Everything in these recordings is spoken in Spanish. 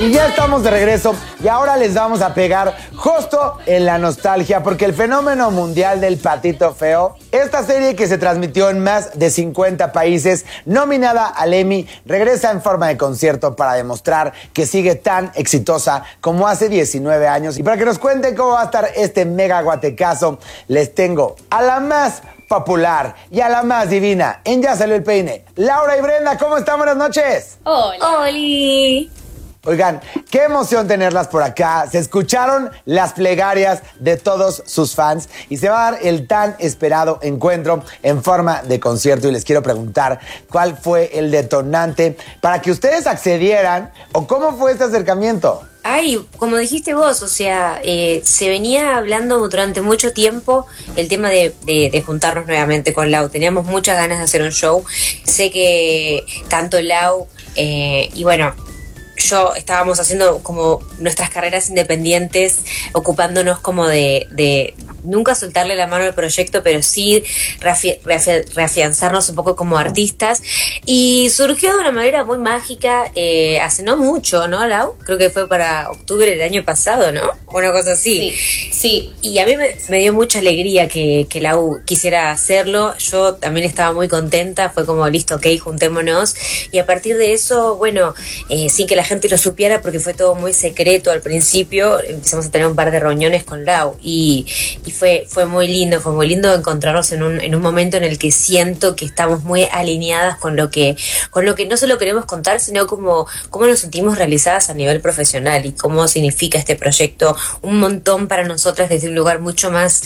Y ya estamos de regreso y ahora les vamos a pegar justo en la nostalgia porque el fenómeno mundial del Patito Feo, esta serie que se transmitió en más de 50 países, nominada al Emmy, regresa en forma de concierto para demostrar que sigue tan exitosa como hace 19 años. Y para que nos cuenten cómo va a estar este mega guatecazo, les tengo a la más popular y a la más divina en Ya Salió el Peine, Laura y Brenda. ¿Cómo están? Buenas noches. Hola. ¡Oli! Oigan, qué emoción tenerlas por acá. Se escucharon las plegarias de todos sus fans y se va a dar el tan esperado encuentro en forma de concierto. Y les quiero preguntar cuál fue el detonante para que ustedes accedieran o cómo fue este acercamiento. Ay, como dijiste vos, o sea, se venía hablando durante mucho tiempo el tema de juntarnos nuevamente con Lau. Teníamos muchas ganas de hacer un show. Sé que tanto Lau y bueno, yo estábamos haciendo como nuestras carreras independientes, ocupándonos como de nunca soltarle la mano al proyecto, pero sí reafianzarnos un poco como artistas. Y surgió de una manera muy mágica, hace no mucho, ¿no, Lau? Creo que fue para octubre del año pasado, ¿no? Una cosa así. Sí. Y a mí me dio mucha alegría que Lau quisiera hacerlo. Yo también estaba muy contenta, fue como, listo, ok, juntémonos. Y a partir de eso, bueno, sin que la gente lo supiera, porque fue todo muy secreto al principio, empezamos a tener un par de reuniones con Lau. Y fue muy lindo encontrarnos en un momento en el que siento que estamos muy alineadas con lo que no solo queremos contar, sino cómo nos sentimos realizadas a nivel profesional y cómo significa este proyecto un montón para nosotras desde un lugar mucho más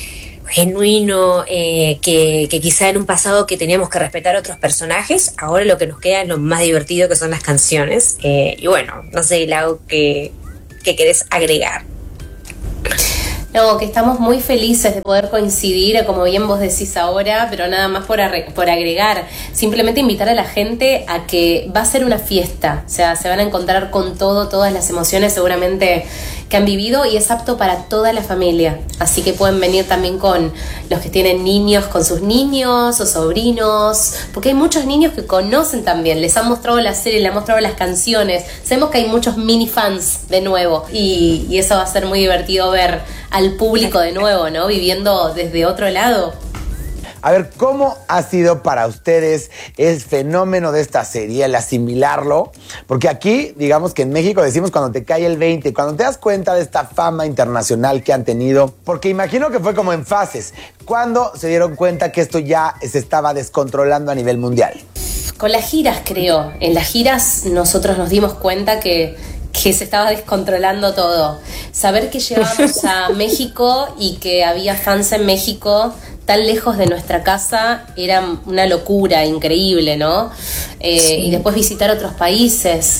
genuino, que quizá en un pasado que teníamos que respetar a otros personajes, ahora lo que nos queda es lo más divertido, que son las canciones. Y bueno, no sé, Lau, ¿qué querés agregar? No, que estamos muy felices de poder coincidir, como bien vos decís ahora, pero nada más por agregar. Simplemente invitar a la gente a que va a ser una fiesta. O sea, se van a encontrar con todas las emociones seguramente que han vivido y es apto para toda la familia. Así que pueden venir también con los que tienen niños, con sus niños o sobrinos, porque hay muchos niños que conocen también, les han mostrado la serie, les han mostrado las canciones. Sabemos que hay muchos mini fans de nuevo y eso va a ser muy divertido ver al público de nuevo, ¿no? Viviendo desde otro lado. A ver, ¿cómo ha sido para ustedes el fenómeno de esta serie, el asimilarlo? Porque aquí, digamos que en México decimos cuando te cae el 20, cuando te das cuenta de esta fama internacional que han tenido, porque imagino que fue como en fases. ¿Cuándo se dieron cuenta que esto ya se estaba descontrolando a nivel mundial? Con las giras, creo. En las giras nosotros nos dimos cuenta que se estaba descontrolando todo. Saber que llegábamos a México y que había fans en México tan lejos de nuestra casa era una locura increíble, ¿no? Sí. Y después visitar otros países.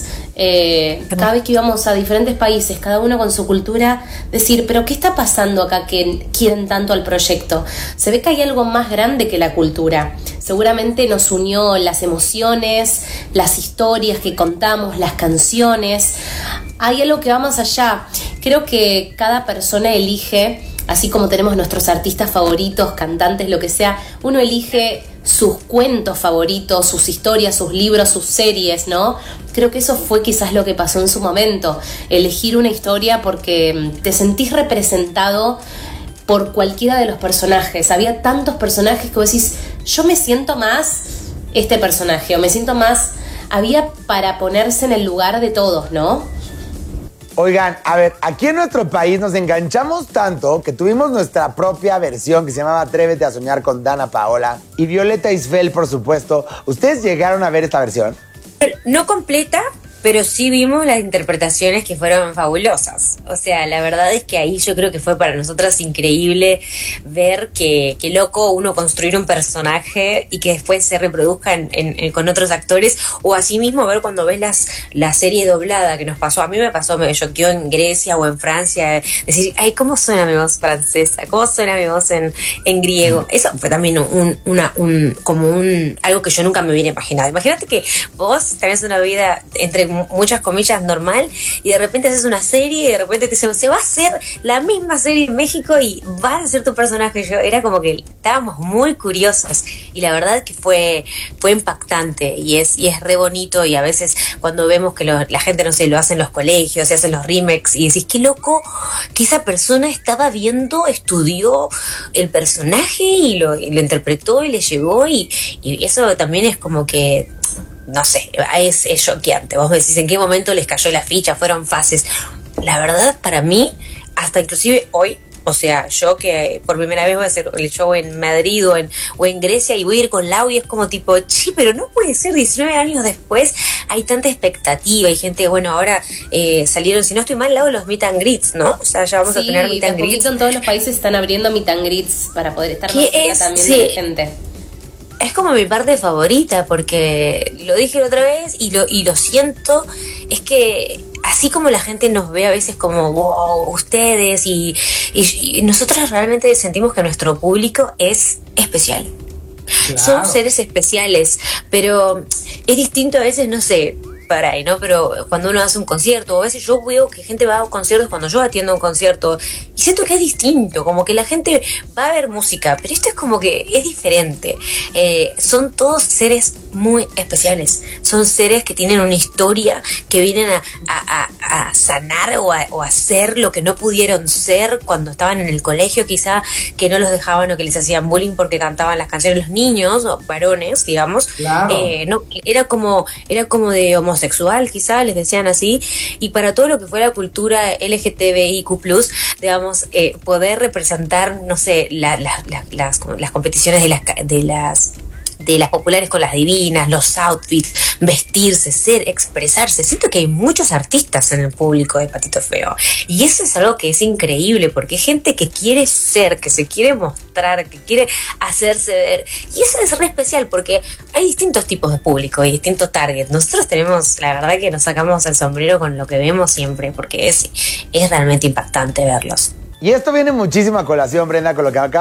Cada vez que íbamos a diferentes países, cada uno con su cultura, decir, pero ¿qué está pasando acá que quieren tanto al proyecto? Se ve que hay algo más grande que la cultura. Seguramente nos unió las emociones, las historias que contamos, las canciones. Hay algo que va más allá. Creo que cada persona elige, así como tenemos nuestros artistas favoritos, cantantes, lo que sea, uno elige sus cuentos favoritos, sus historias, sus libros, sus series, ¿no? Creo que eso fue quizás lo que pasó en su momento, elegir una historia porque te sentís representado por cualquiera de los personajes. Había tantos personajes que vos decís, yo me siento más este personaje, o me siento más, había para ponerse en el lugar de todos, ¿no? Oigan, a ver, aquí en nuestro país nos enganchamos tanto que tuvimos nuestra propia versión que se llamaba Atrévete a soñar con Dana Paola y Violeta Isfel, por supuesto. ¿Ustedes llegaron a ver esta versión? No completa, pero sí vimos las interpretaciones que fueron fabulosas. O sea, la verdad es que ahí yo creo que fue para nosotras increíble ver que loco uno construir un personaje y que después se reproduzca con otros actores, o así mismo ver cuando ves la serie doblada que nos pasó. A mí me pasó, me choqueó en Grecia o en Francia, decir, ay, ¿cómo suena mi voz francesa? ¿Cómo suena mi voz en griego? Eso fue también algo que yo nunca me hubiera imaginado. Imagínate que vos tenés una vida entre muchas comillas, normal, y de repente haces una serie y de repente te dicen, se va a hacer la misma serie en México y vas a ser tu personaje. Yo era como que estábamos muy curiosos y la verdad que fue impactante y es re bonito. Y a veces cuando vemos que la gente, no sé, lo hace en los colegios, se hacen los remakes y decís, qué loco que esa persona estaba viendo, estudió el personaje y lo interpretó y le llevó y eso también es como que, no sé, es choqueante. Vos decís, ¿en qué momento les cayó la ficha? Fueron fases. La verdad, para mí, hasta inclusive hoy, o sea, yo que por primera vez voy a hacer el show en Madrid o en Grecia y voy a ir con Lau y es como tipo, sí, pero no puede ser, 19 años después hay tanta expectativa, hay gente, bueno, ahora salieron, si no estoy mal, Lau, los meet and greets, ¿no? O sea, ya vamos a tener meet and greets. En todos los países están abriendo meet and greets para poder estar más cerca también de la gente. Es como mi parte favorita porque lo dije la otra vez y lo siento, es que así como la gente nos ve a veces como wow, ustedes y nosotros realmente sentimos que nuestro público es especial. Claro. Son seres especiales, pero es distinto a veces, no sé, para ahí, ¿no? Pero cuando uno hace un concierto, o a veces yo veo que gente va a conciertos cuando yo atiendo un concierto y siento que es distinto, como que la gente va a ver música, pero esto es como que es diferente. Son todos seres muy especiales, son seres que tienen una historia, que vienen a sanar o a ser lo que no pudieron ser cuando estaban en el colegio, quizá que no los dejaban o que les hacían bullying porque cantaban las canciones los niños o varones, digamos. Claro. No, era como de homosexual, quizá les decían así, y para todo lo que fue la cultura LGTBIQ+, digamos, poder representar, no sé, las competiciones de las populares con las divinas, los outfits, vestirse, ser, expresarse. Siento que hay muchos artistas en el público de Patito Feo. Y eso es algo que es increíble, porque hay gente que quiere ser, que se quiere mostrar, que quiere hacerse ver. Y eso es re especial, porque hay distintos tipos de público y distintos targets. Nosotros tenemos, la verdad que nos sacamos el sombrero con lo que vemos siempre, porque es realmente impactante verlos. Y esto viene muchísimo a colación, Brenda, con lo que acaba